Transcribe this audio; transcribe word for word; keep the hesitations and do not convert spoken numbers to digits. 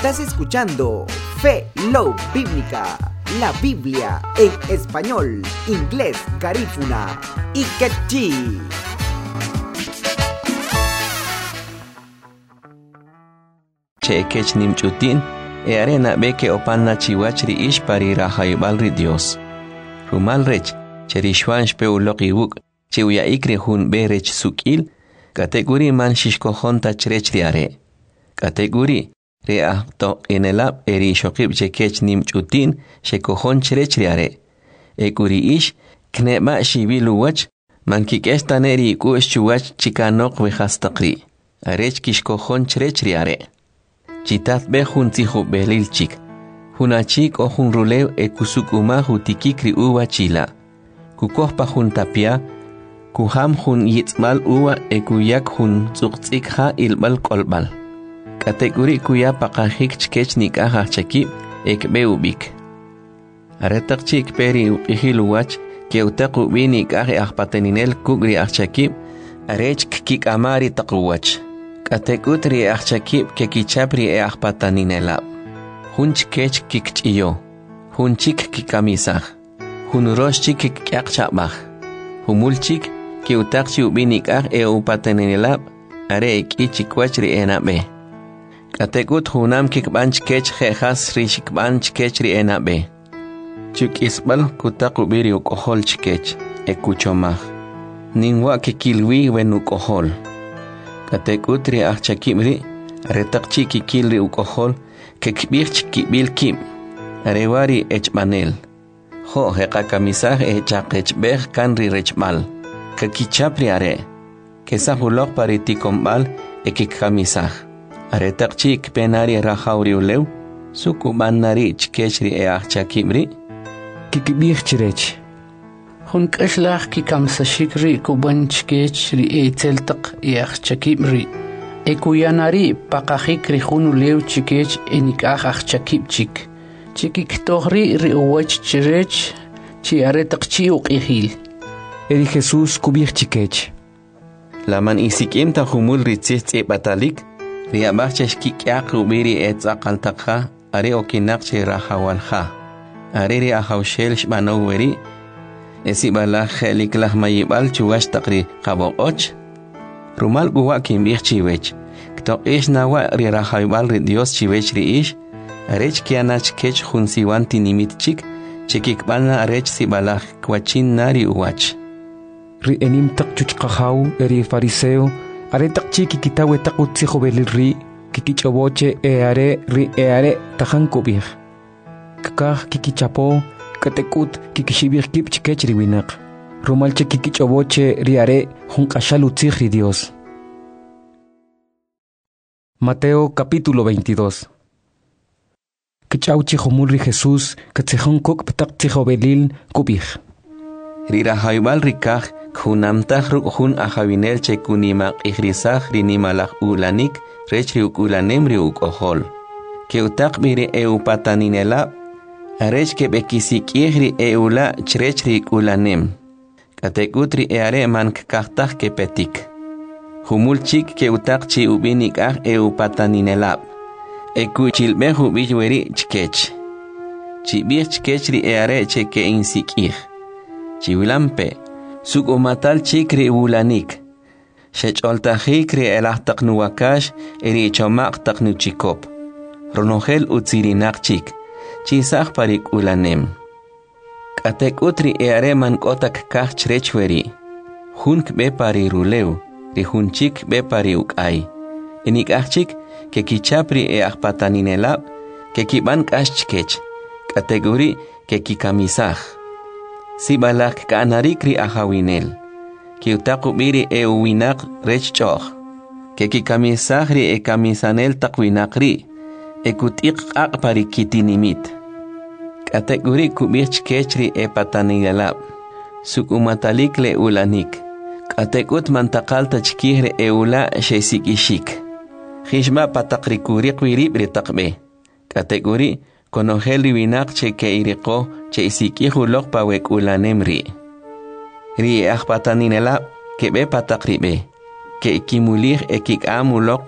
Estás escuchando Fe Love Bíblica, la Biblia en español, inglés, garífuna y quechí. Che kech nimchutin, e arena beke opanna chiwachri ish pari rahayibalri Dios. Rumal rech, cherishwansh pe uloqiwuk, che uya ikri hun berech sukil, kategori man shishkohon tachrechri are. Kategori, re ahto enelab eri shokib che kech nimchutin, shekohon chrechri are. Ekuri ish, kneba shibilu wach, man kikestaneri kush chuwach chikanok vejastaqri. Arech kishkohon chrechri are. Chitat be hun tijo belil chik. Hunachik o hun rulew e kusukuma hutikikri uwa chila. Kukohpa hun tapia. Kuham hun yitzmal uwa e kuyak hun tsuktikha ilbal kolbal. Kategori kuya pakahik chkech nikaha chakib ek beubik. Aretak chik peri upihilu wach ke utaku binik ahi ahpateninel kugri achakib. Arech kik amari takuwach. Kategutri achakib ke kichapri e ahpataninelab. Hunch kech kikchiyo. Hunchik kikamisah. Hunroshchik kikakchabah. Humulchik ki utakchi ubinik ah e upataninelab. Are ek ichikwachri enabe. Kategut hunam kikbanch kech jejas rishikbanch kechri enabe. Chuk isbal kutaku biri ukohol chikech. Ekuchomah. Ningwa kikilwi wen ukohol. Kategutri achakimri, retakchi kikilri ukohol, kekbirch kibil kim, arewari echmanel. Ho hekakamisah echakechbeh kanri rechmal, kakichapri are, kesahulok paritikombal ekikamisah. Aretakchi kpenari rahauri ulew, sukubanari chkechri e achakimri, kikbirchrech. Hun kashlach ki kamsashikri kubanchkech ri e teltak yach chakibri. E kuyanari pakahikri hunu lew chikech enikach ach chakibchik. Chikik tohri ri uwach chirech chi aretak chi uqihil. Eri Jesús kubir chikech. Laman isikim ta humul ritzitz e batalik, ri abachach kikyak ubiri e tzakaltakha, are okinakche rahawalha. Are ri ahawshel shbanoweri, esi bala khelik lah mayibal chuwash taqri qaboqoch rumal guwa kimbih chiwech kto ish nawa ri rahaybal ri Dios chiwech ri ish arech kianach kech hunsiwanti nimit chik chikik bana arech si bala kwachin nari uwach ri enim taq chuchqahaw eri fariseo are taq chiki kitawe taqut si khobel ri kikichoboche e are ri e are tahan kubih kakah kikichapo Katekut kikishibir kip chikechri winak. Rumalche kikichoboche riare junkashalutzihri Dios. Mateo capítulo veintidós. Kichauchi homulri Jesús, katsehon kok ptak tihobelil kubih. Rira haibal rikah, kunamtah ruk hun ahavinel che kunimak ihrisah rinimalak ulanik, rechri uk ulanemri uk ohol. Keutak mire eupataninela. Arech ke bekisikiehri eula chrechri ulanem. Kategutri eare man kahtah ke petik. Humulchik ke utakchi ubinik ah eupataninelab. Eku chilbehu bijweri chkech. Chibir chkechri eare che ke insikih. Chiwilampe. Suk umatal chikri ulanik. Shecholtahikri elahtak nuwakash eri chomak tak nuchikop. Ronogel utsirinak chik. Chisah parik ulanem. Katekutri eare man kotak kah chrechweri. Hunk be pari rulew, ri hunchik be pari ukay. Enik achik ke kichapri e ahpataninelab, ke kiban kashchkech. Kategori ke kikamisah. Si balak kaanarikri ahawinel. Ki utakubiri e uwinak rechchoch. Ke kikamisahri e kamisanel takwinakri. Ekutik ak parikitinimit. Kategori kubich kechri e patanigalab. Sukumatalik le ulanik. Katekut mantakal tachkihre e ula shesikishik. Hishma patakrikurik wiribri takbe. Kategori konoheli winak che ke iriko che isikihulok pawek ulanemri. Ri e ak patanigalab kebe patakribe. Ke ikimulih e kik amulok